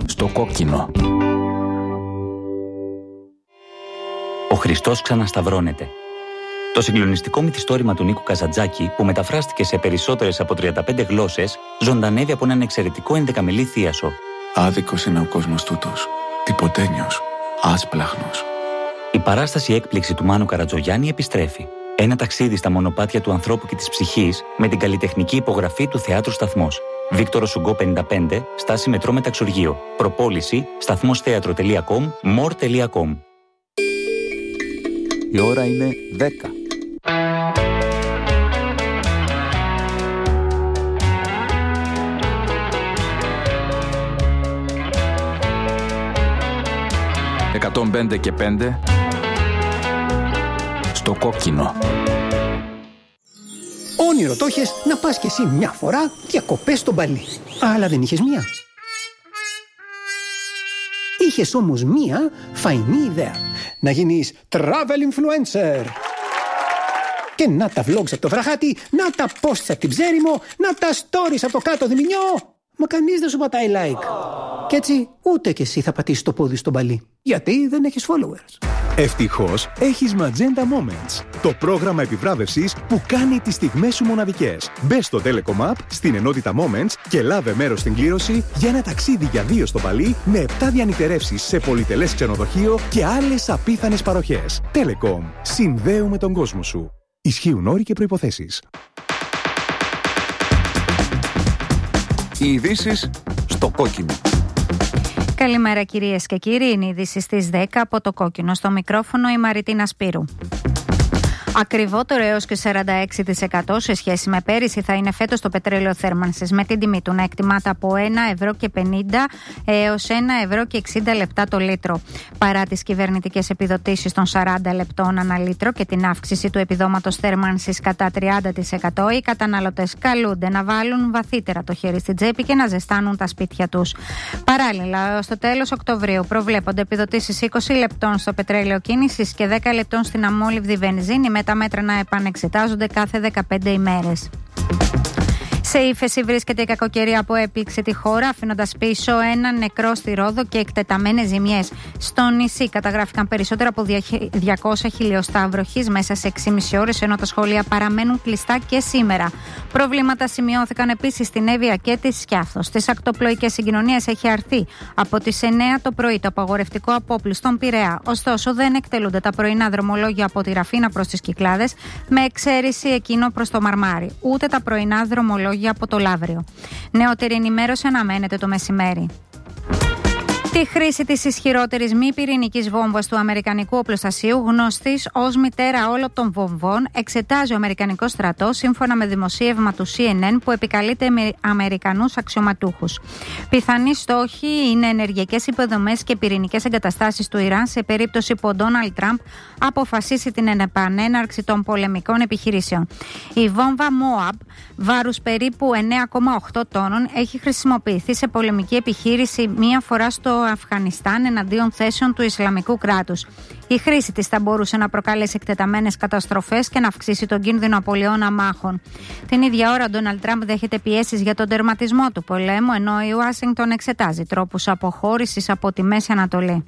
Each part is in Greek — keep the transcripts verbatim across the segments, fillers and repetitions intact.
Στο κόκκινο. Ο Χριστός ξανασταυρώνεται. Το συγκλονιστικό μυθιστόρημα του Νίκου Καζαντζάκη, που μεταφράστηκε σε περισσότερες από τριάντα πέντε γλώσσες, ζωντανεύει από έναν εξαιρετικό ενδεκαμελή θίασο. Άδικος είναι ο κόσμος τούτος. Τυποτένιος. Άσπλαχνος. Η παράσταση έκπληξη του Μάνου Καρατζογιάννη επιστρέφει. Ένα ταξίδι στα μονοπάτια του ανθρώπου και της ψυχής με την καλλιτεχνική υπογραφή του Θεάτρου Σταθμός. Βίκτορο Σουγκό πενήντα πέντε, στάση μετρό Μεταξουργείο. Προπόληση σταθμόσθέατρο τελεία κομ, μορ τελεία κομ. Η ώρα είναι δέκα. εκατόν πέντε και πέντε στο κόκκινο. Όνειρο το είχες να πας κι εσύ μια φορά διακοπές στο Μπαλί. Αλλά δεν είχες μία. Είχες όμως μία φαϊνή ιδέα. Να γίνεις travel influencer. Και να τα vlogs από το βραχάτι, να τα posts από την Ψέριμο, να τα stories από το κάτω Διμηνιό. Μα κανείς δεν σου πατάει like. Κι έτσι ούτε κι εσύ θα πατήσεις το πόδι στο Μπαλί. Γιατί δεν έχεις followers. Ευτυχώς έχεις Magenta Moments, το πρόγραμμα επιβράβευσης που κάνει τις στιγμές σου μοναδικές. Μπες στο Telecom App, στην ενότητα Moments και λάβε μέρος στην κλήρωση για ένα ταξίδι για δύο στο Μπαλί με επτά διανυκτερεύσεις σε πολυτελές ξενοδοχείο και άλλες απίθανες παροχές. Telecom. Συνδέουμε τον κόσμο σου. Ισχύουν όροι και προϋποθέσεις. Οι ειδήσεις στο κόκκινο. Καλημέρα κυρίες και κύριοι, είναι η είδηση στις δέκα από το κόκκινο. Στο μικρόφωνο η Μαριτίνα Σπύρου. Ακριβότερο έως και σαράντα έξι τοις εκατό σε σχέση με πέρυσι θα είναι φέτος το πετρέλαιο θέρμανσης, με την τιμή του να εκτιμάται από ένα ευρώ και πενήντα έως ένα ευρώ και εξήντα λεπτά το λίτρο. Παρά τις κυβερνητικές επιδοτήσεις των σαράντα λεπτών ανά λίτρο και την αύξηση του επιδόματος θέρμανσης κατά τριάντα τοις εκατό, οι καταναλωτές καλούνται να βάλουν βαθύτερα το χέρι στην τσέπη και να ζεστάνουν τα σπίτια τους. Παράλληλα, στο τέλος Οκτωβρίου προβλέπονται επιδοτήσεις είκοσι λεπτών στο πετρέλαιο κίνησης και δέκα λεπτών στην αμόλυβδη βενζίνη, με τα μέτρα να επανεξετάζονται κάθε δεκαπέντε ημέρες. Σε ύφεση βρίσκεται η κακοκαιρία που έπηξε τη χώρα, αφήνοντας πίσω έναν νεκρό στη Ρόδο και εκτεταμένες ζημιές. Στο νησί καταγράφηκαν περισσότερα από διακόσια χιλιοστά βροχής μέσα σε έξι και μισή ώρες, ενώ τα σχολεία παραμένουν κλειστά και σήμερα. Προβλήματα σημειώθηκαν επίσης στην Εύβοια και τη Σκιάθο. Στις ακτοπλοϊκές συγκοινωνίες έχει αρθεί από τις εννέα το πρωί το απαγορευτικό απόπλου στον Πειραιά. Ωστόσο, δεν εκτελούνται τα πρωινά δρομολόγια από τη Ραφίνα προς τις Κυκλάδες, με εξαίρεση εκείνο προς το Μαρμάρι, ούτε τα πρωινά δρομολόγια από το Λαύριο. Νεότερη ενημέρωση αναμένεται το μεσημέρι. Τη χρήση της ισχυρότερης μη πυρηνικής βόμβας του Αμερικανικού οπλοστασίου, γνωστής ως μητέρα όλων των βομβών, εξετάζει ο Αμερικανικός στρατός, σύμφωνα με δημοσίευμα του σι εν εν που επικαλείται με Αμερικανούς αξιωματούχους. Πιθανοί στόχοι είναι ενεργειακές υποδομές και πυρηνικές εγκαταστάσεις του Ιράν, σε περίπτωση που ο Ντόναλντ Τραμπ αποφασίσει την επανέναρξη των πολεμικών επιχειρήσεων. Η βόμβα Μόαμπ, βάρους περίπου εννέα κόμμα οκτώ τόνων, έχει χρησιμοποιηθεί σε πολεμική επιχείρηση μία φορά στο Αφγανιστάν εναντίον θέσεων του Ισλαμικού κράτους. Η χρήση της θα μπορούσε να προκαλέσει εκτεταμένες καταστροφές και να αυξήσει τον κίνδυνο απολειών αμάχων. Την ίδια ώρα, ο Ντόναλντ Τραμπ δέχεται πιέσεις για τον τερματισμό του πολέμου, ενώ η Ουάσιγκτον εξετάζει τρόπους αποχώρησης από τη Μέση Ανατολή.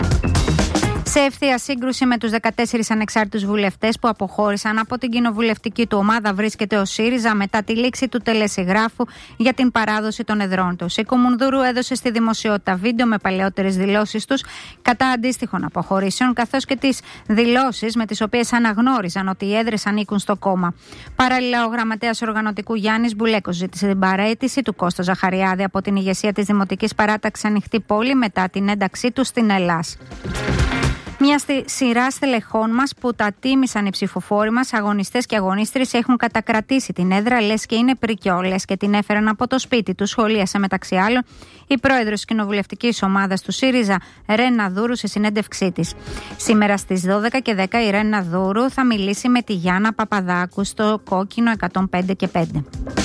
Σε ευθεία σύγκρουση με τους δεκατέσσερις ανεξάρτητους βουλευτές που αποχώρησαν από την κοινοβουλευτική του ομάδα βρίσκεται ο ΣΥΡΙΖΑ μετά τη λήξη του τελεσυγράφου για την παράδοση των εδρών τους. Η Κουμουνδούρου έδωσε στη δημοσιότητα βίντεο με παλαιότερες δηλώσεις τους κατά αντίστοιχων αποχωρήσεων, καθώς και τις δηλώσεις με τις οποίες αναγνώριζαν ότι οι έδρες ανήκουν στο κόμμα. Παράλληλα, ο γραμματέας οργανωτικού Γιάννης Μπουλέκος ζήτησε την παραίτηση του Κώστα Ζαχαριάδη από την ηγεσία της Δημοτικής Παράταξης Ανοιχτή Πόλη μετά την ένταξή του στην Ελλάς. Μια σειρά στελεχών μας που τα τίμησαν οι ψηφοφόροι μας, αγωνιστές και αγωνίστρες, έχουν κατακρατήσει την έδρα, λες και είναι πρικιό, λες και την έφεραν από το σπίτι του, σχολίασε μεταξύ άλλων η πρόεδρος της κοινοβουλευτικής ομάδας του ΣΥΡΙΖΑ, Ρένα Δούρου, σε συνέντευξή της. Σήμερα στις δώδεκα και δέκα η Ρένα Δούρου θα μιλήσει με τη Γιάννα Παπαδάκου στο Κόκκινο εκατόν πέντε και πέντε.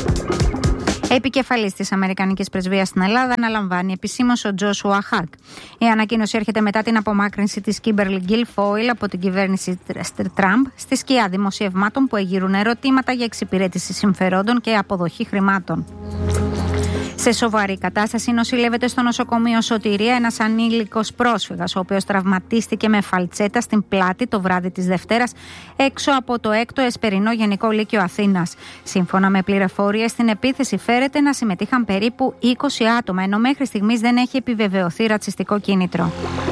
Επικεφαλής της Αμερικανικής Πρεσβείας στην Ελλάδα αναλαμβάνει επισήμως ο Τζόσουα Χάρκ. Η ανακοίνωση έρχεται μετά την απομάκρυνση της Κίμπερλι Γκίλφόιλ από την κυβέρνηση Τραμπ, στη σκιά δημοσιευμάτων που εγείρουν ερωτήματα για εξυπηρέτηση συμφερόντων και αποδοχή χρημάτων. Σε σοβαρή κατάσταση νοσηλεύεται στο νοσοκομείο Σωτηρία ένας ανήλικος πρόσφυγας, ο οποίος τραυματίστηκε με φαλτσέτα στην πλάτη το βράδυ της Δευτέρας έξω από το έκτο Εσπερινό Γενικό Λύκειο Αθήνας. Σύμφωνα με πληροφορίες, στην επίθεση φέρεται να συμμετείχαν περίπου είκοσι άτομα, ενώ μέχρι στιγμής δεν έχει επιβεβαιωθεί ρατσιστικό κίνητρο.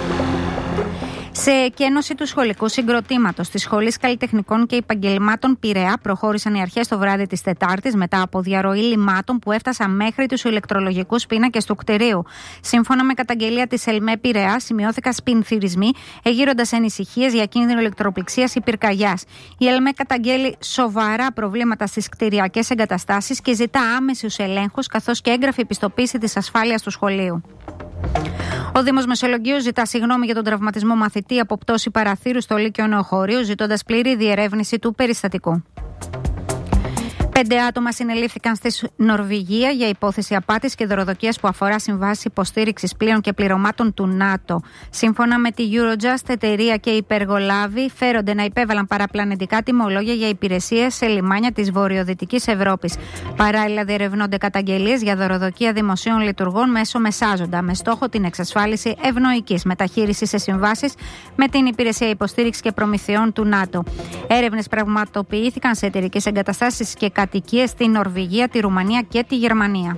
Σε εκένωση του σχολικού συγκροτήματος της Σχολής Καλλιτεχνικών και Επαγγελμάτων Πειραιά προχώρησαν οι αρχές το βράδυ της Τετάρτης μετά από διαρροή λιμάτων που έφτασαν μέχρι τους ηλεκτρολογικούς πίνακες του κτηρίου. Σύμφωνα με καταγγελία της ΕΛΜΕ Πειραιά, σημειώθηκαν σπινθυρισμοί, εγείροντας ανησυχίες για κίνδυνο ηλεκτροπληξίας ή πυρκαγιάς. Η ΕΛΜΕ καταγγέλει σοβαρά προβλήματα στις κτηριακές εγκαταστάσεις και ζητά άμεσους ελέγχους καθώς και έγγραφη πιστοποίηση της ασφάλειας του σχολείου. Ο Δήμος Μεσολογγίου ζητά συγγνώμη για τον τραυματισμό μαθητή από πτώση παραθύρου στο Λύκειο Νεοχωρίου, ζητώντας πλήρη διερεύνηση του περιστατικού. Πέντε άτομα συνελήφθηκαν στη Νορβηγία για υπόθεση απάτης και δωροδοκίας που αφορά συμβάσεις υποστήριξης πλοίων και πληρωμάτων του ΝΑΤΟ. Σύμφωνα με τη Eurojust, εταιρεία και υπεργολάβοι φέρονται να υπέβαλαν παραπλανητικά τιμολόγια για υπηρεσίες σε λιμάνια της βορειοδυτικής Ευρώπης. Παράλληλα, διερευνώνται καταγγελίες για δωροδοκία δημοσίων λειτουργών μέσω μεσάζοντα, με στόχο την εξασφάλιση ευνοϊκής μεταχείρισης σε συμβάσεις με την Υπηρεσία Υποστήριξης και Προμηθειών του ΝΑΤΟ. Έρευνες πραγματοποιήθηκαν σε εταιρικές εγκαταστάσεις και κατοικίες στην Νορβηγία, τη Ρουμανία και τη Γερμανία.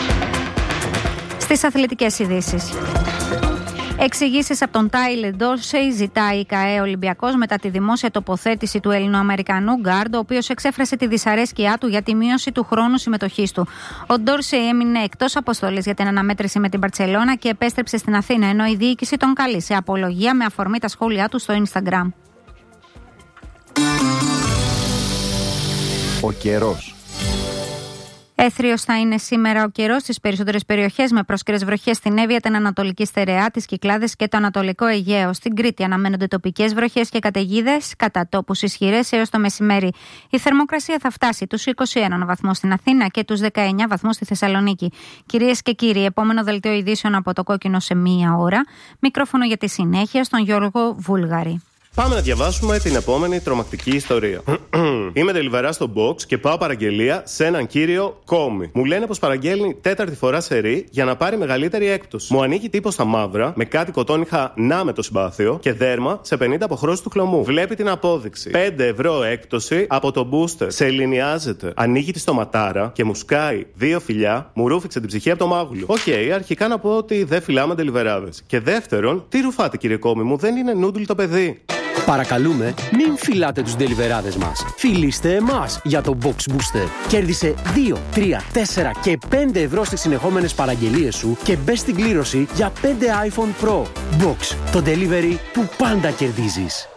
Στις αθλητικές ειδήσεις. Εξηγήσεις από τον Τάιλερ Ντόρσεϊ ζητάει η ΚΑΕ Ολυμπιακός μετά τη δημόσια τοποθέτηση του Ελληνοαμερικανού γκάρντ, ο οποίος εξέφρασε τη δυσαρέσκειά του για τη μείωση του χρόνου συμμετοχής του. Ο Ντόρσεϊ έμεινε εκτός αποστολής για την αναμέτρηση με την Μπαρτσελώνα και επέστρεψε στην Αθήνα, ενώ η διοίκηση τον καλεί σε απολογία με αφορμή τα σχόλιά του στο Instagram. Ο καιρός. Έθριος θα είναι σήμερα ο καιρός στις περισσότερες περιοχές, με πρόσκαιρες βροχές στην Εύβοια, την Ανατολική Στερεά, τις Κυκλάδες και το Ανατολικό Αιγαίο. Στην Κρήτη αναμένονται τοπικές βροχές και καταιγίδες, κατά τόπους ισχυρές έως το μεσημέρι. Η θερμοκρασία θα φτάσει τους είκοσι ένα βαθμούς στην Αθήνα και τους δεκαεννιά βαθμούς στη Θεσσαλονίκη. Κυρίες και κύριοι, επόμενο δελτίο ειδήσεων από το Κόκκινο σε μία ώρα. Μικρόφωνο για τη συνέχεια στον Γιώργο Βούλγαρη. Πάμε να διαβάσουμε την επόμενη τρομακτική ιστορία. Είμαι delivery στο box και πάω παραγγελία σε έναν κύριο Κόμι. Μου λένε πως παραγγέλνει τέταρτη φορά σερί για να πάρει μεγαλύτερη έκπτωση. Μου ανοίγει τύπο στα μαύρα με κάτι κοτόνιχα να με το συμπάθειο και δέρμα σε πενήντα αποχρώσεις του χλωμού. Βλέπει την απόδειξη. πέντε ευρώ έκπτωση από το booster. Σε ελληνιάζεται. Ανοίγει τη στοματάρα και μου σκάει δύο φιλιά, μου ρούφηξε την ψυχή από το μάγουλο. Οκ, okay, αρχικά να πω ότι δεν φυλάμε deliverάδες. Και δεύτερον, τι ρουφάτε κύριε Κόμι μου, δεν είναι νούντλ το παιδί. Παρακαλούμε, μην φυλάτε τους ντελιβεράδες μας. Φιλήστε εμάς για το Box Booster. Κέρδισε δύο, τρία, τέσσερα και πέντε ευρώ στις συνεχόμενες παραγγελίες σου και μπες στην κλήρωση για πέντε iPhone Pro. Box, το delivery που πάντα κερδίζεις.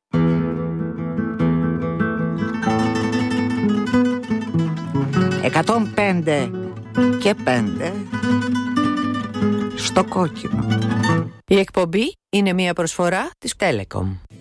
εκατόν πέντε και πέντε στο κόκκινο. Η εκπομπή είναι μια προσφορά της Telecom.